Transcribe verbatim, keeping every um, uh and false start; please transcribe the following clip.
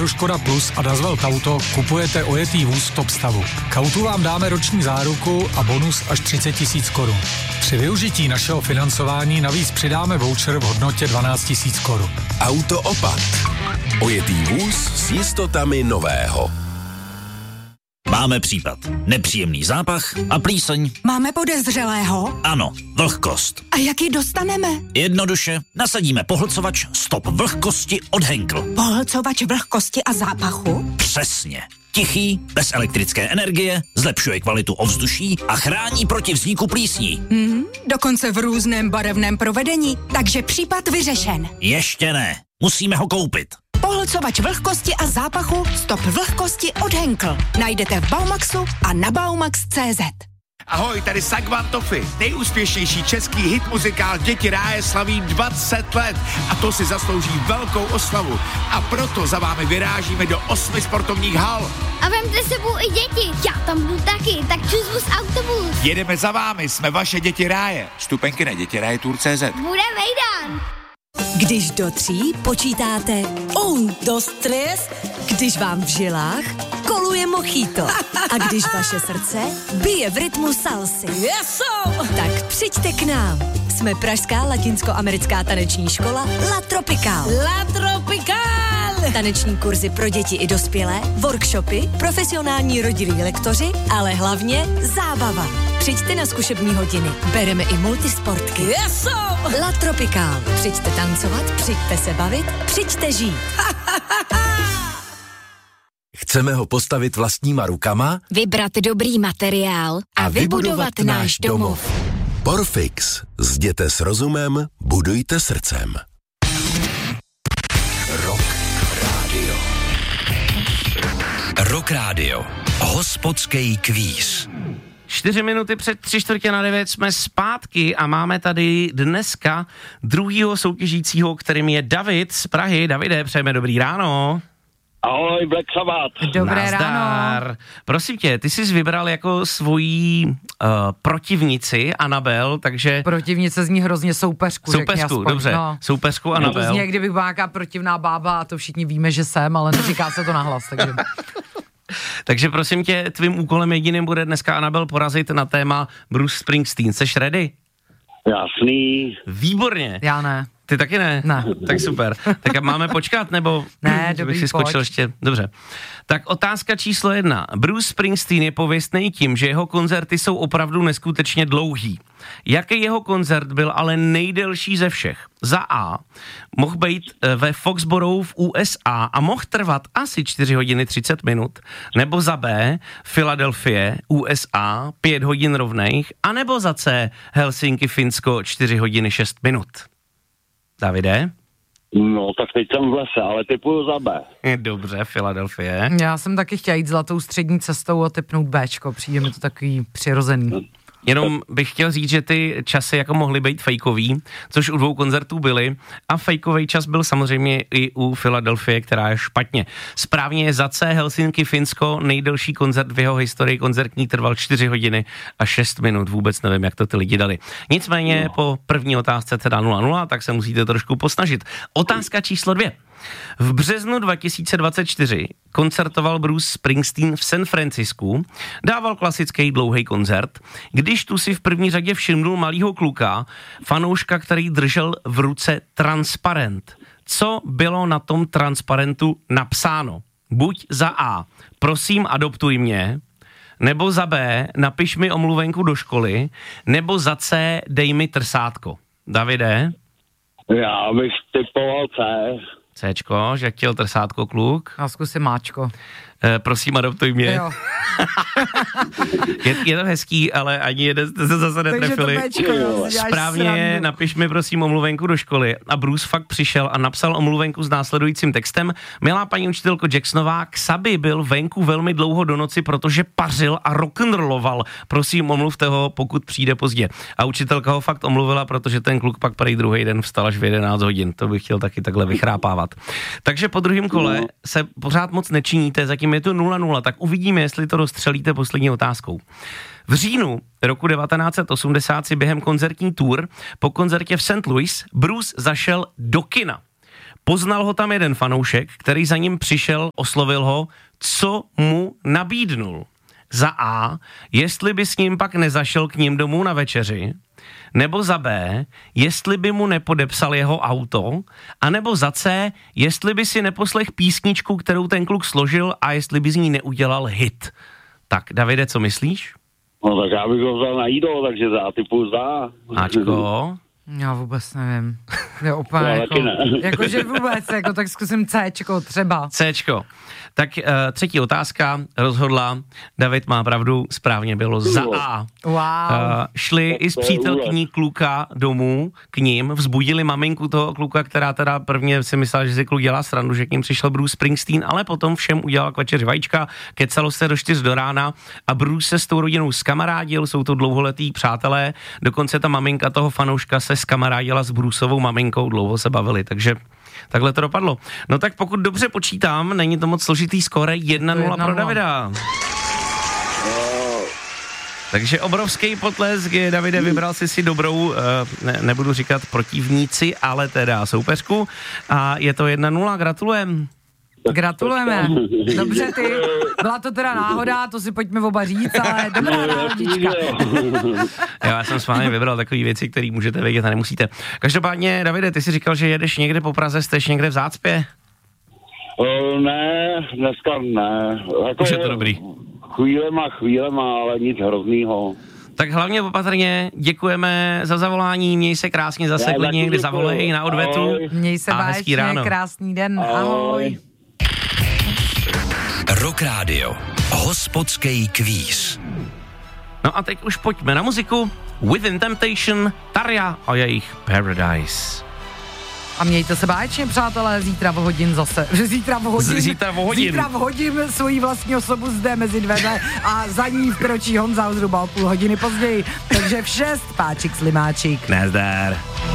dealeru Škoda Plus a Dazwelt Auto kupujete ojetý vůz v top stavu. K autu vám dáme roční záruku a bonus až třicet tisíc korun. Při využití našeho financování navíc přidáme voucher v hodnotě dvanáct tisíc korun. Auto Opat. Ojetý vůz s jistotami nového. Máme případ. Nepříjemný zápach a plíseň. Máme podezřelého? Ano, vlhkost. A jak ji dostaneme? Jednoduše, nasadíme pohlcovač Stop vlhkosti od Henkel. Pohlcovač vlhkosti a zápachu? Přesně. Tichý, bez elektrické energie, zlepšuje kvalitu ovzduší a chrání proti vzniku plísní. Hmm, dokonce v různém barevném provedení, takže případ vyřešen. Ještě ne, musíme ho koupit. Pohlcovač vlhkosti a zápachu Stop vlhkosti od Henkel. Najdete v Baumaxu a na baumax tečka cé zet. Ahoj, tady Sagvan Toffy, nejúspěšnější český hit muzikál Děti ráje slaví dvacet let a to si zaslouží velkou oslavu. A proto za vámi vyrážíme do osmi sportovních hal. A vemte sebou i děti, já tam budu taky, tak čus autobus. Jedeme za vámi, jsme vaše Děti ráje. Vstupenky na dětiráje tour tečka cé zet. Bude vejdan. Když do tří počítáte un, dos, tres, když vám v žilách koluje mojito a když vaše srdce bije v rytmu salsy. Yeso! Tak přijďte k nám. Jsme pražská latinskoamerická taneční škola La Tropical. La Tropical! Taneční kurzy pro děti i dospělé, workshopy, profesionální rodilí lektoři, ale hlavně zábava. Přijďte na zkušební hodiny. Bereme i multisportky. Yeso! La Tropical. Přijďte tancovat, přijďte se bavit, přijďte žít. Chceme ho postavit vlastníma rukama? Vybrat dobrý materiál a, A vybudovat, vybudovat náš domov. Porfix. Zděte s rozumem, budujte srdcem. Rock Radio. Rock Radio. Hospodský kvíz. Čtyři minuty před tři čtvrtě na devět jsme zpátky a máme tady dneska druhýho soutěžícího, kterým je David z Prahy. Davide, přejeme dobrý ráno. Ahoj, Black Sabbath. Dobré Nazdar. ráno. Prosím tě, ty jsi vybral jako svojí uh, protivnici Anabel, takže... Protivnice zní hrozně soupeřku, řekni Soupeřku, aspoň. dobře, No. soupeřku To Anabel. zní, jak kdybych byla nějaká protivná bába a to všichni víme, že jsem, ale neříká se to nahlas, takže... Takže prosím tě, tvým úkolem jediným bude dneska Anabel porazit na téma Bruce Springsteen. Seš ready? Jasný. Výborně. Já ne. Ty taky ne? Ne. Tak super. Tak máme počkat, nebo... Ne, že dobrý, bych si skočil pojď. ještě. Dobře. Tak otázka číslo jedna. Bruce Springsteen je pověstný tím, že jeho koncerty jsou opravdu neskutečně dlouhý. Jaký jeho koncert byl ale nejdelší ze všech? Za A. Mohl být ve Foxborough v U S A a mohl trvat asi čtyři hodiny třicet minut. Nebo za B. Philadelphia, U S A, pět hodin rovných. A nebo za C. Helsinki, Finsko, čtyři hodiny šest minut. Davide? No, tak teď jsem v lese, ale typuju za B. Dobře, Philadelphia. Já jsem taky chtěla jít zlatou střední cestou a typnout Bčko, přijde mi to takový přirozený. Jenom bych chtěl říct, že ty časy jako mohly být fejkový, což u dvou koncertů byly a fejkový čas byl samozřejmě i u Philadelphia, která je špatně. Správně je za C Helsinki, Finsko, nejdelší koncert v jeho historii koncertní trval čtyři hodiny a šest minut, vůbec nevím, jak to ty lidi dali. Nicméně no. Po první otázce teda nula nula, tak se musíte trošku posnažit. Otázka číslo dvě. V březnu dva tisíce dvacet čtyři koncertoval Bruce Springsteen v San Francisku, dával klasický dlouhý koncert, když tu si v první řadě všimnul malýho kluka, fanouška, který držel v ruce transparent. Co bylo na tom transparentu napsáno? Buď za A, prosím adoptuj mě, nebo za B, napiš mi omluvenku do školy, nebo za C, dej mi trsátko. Davide? Já bych typoval C. Cčko, že chtěl trsátko kluk. Já zkusím máčko. E, prosím, adoptuj mě. Jo. je, je to hezký, ale ani jeden jste se zase netrefili. Takže to Bčko, Správně, napiš mi prosím omluvenku do školy. A Bruce fakt přišel a napsal omluvenku s následujícím textem. Milá paní učitelko Jacksonová, Xabi byl venku velmi dlouho do noci, protože pařil a rock'n'rolloval. Prosím, omluvte ho, pokud přijde pozdě. A učitelka ho fakt omluvila, protože ten kluk pak prej druhý den vstal až v jedenáct hodin. To bych chtěl taky takhle vychrápávat. Takže po druhém kole se pořád moc nečiníte, zatím je to nula nula, tak uvidíme, jestli to rozstřelíte poslední otázkou. V říjnu roku devatenáct set osmdesát si během koncertní tour po koncertě v Saint Louis Bruce zašel do kina. Poznal ho tam jeden fanoušek, který za ním přišel, oslovil ho, co mu nabídnul. Za A, jestli by s ním pak nezašel k ním domů na večeři, nebo za B, jestli by mu nepodepsal jeho auto, anebo za C, jestli by si neposlech písničku, kterou ten kluk složil a jestli by z ní neudělal hit. Tak, Davide, co myslíš? No tak já bych ho vzal na jídlo, takže za typu za. Ačko? Já vůbec nevím. Je úplně Já jako, jakože vůbec, jako, tak zkusím Cčko třeba. Cčko. Tak uh, třetí otázka rozhodla, David má pravdu, správně bylo za A. Wow. Uh, šli i s přítelkyní kluka domů k ním, vzbudili maminku toho kluka, která teda prvně si myslela, že si kluk dělá srandu, že k ním přišel Bruce Springsteen, ale potom všem udělal k večeři vajíčka, kecalo se do čtyř do rána a Bruce se s tou rodinou zkamarádil, jsou to dlouholetí přátelé, dokonce ta maminka toho fanouška se zkamarádila s Bruceovou maminkou, dlouho se bavili, takže takhle to dopadlo. No tak pokud dobře počítám, není to moc složitý skóre, jedna nula pro Davida. Takže obrovský potlesk, Davide, vybral si si dobrou, ne, nebudu říkat protivníci, ale teda soupeřku a je to jedna nula, gratulujem. Gratulujeme. Dobře ty, byla to teda náhoda, to si pojďme oba říct, ale dobrá náhodička. Já jsem s vámi vybral takové věci, které můžete vědět a nemusíte. Každopádně, Davide, ty jsi říkal, že jedeš někde po Praze, jsteš někde v Zácpě? Uh, ne, dneska ne. Jako už je to dobrý. Chvílema, chvílema, ale nic hroznýho. Tak hlavně opatrně, děkujeme za zavolání, měj se krásně, zase klidně někdy zavolej na odvetu. Ahoj. Měj se báječně, krásný den, ahoj. ahoj. Rock Radio. Hospodský kvíz. No a teď už pojďme na muziku. Within Temptation, Tarja a jejich Paradise. A mějte se báječně, přátelé, zítra v hodin zase. Zítra v hodin. Zítra v hodin. Zítra v hodin svoji vlastní osobu zde mezi dveře a za ní vkročí Honza zhruba o půl hodiny později. Takže v šest, páčik slimáčik. Nazdar.